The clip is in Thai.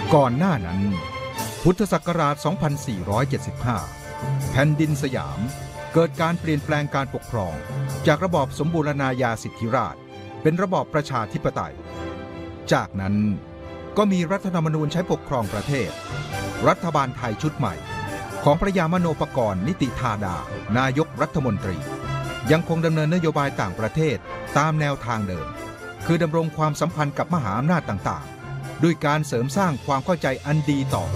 ก่อนหน้านั้นพุทธศักราช 2475 แผ่นดินสยามเกิดการเปลี่ยนแปลงการปกครองจากระบอบสมบูรณาญาสิทธิราชย์เป็นระบอบประชาธิปไตยจากนั้นก็มีรัฐธรรมนูญใช้ปกครองประเทศรัฐบาลไทยชุดใหม่ของพระยามโนปกรณ์นิติธาดานายกรัฐมนตรียังคงดำเนินนโยบายต่างประเทศตามแนวทางเดิมคือดำรงความสัมพันธ์กับมหาอำนาจต่างๆด้วยการเสริมสร้างความเข้าใจอันดีต่อ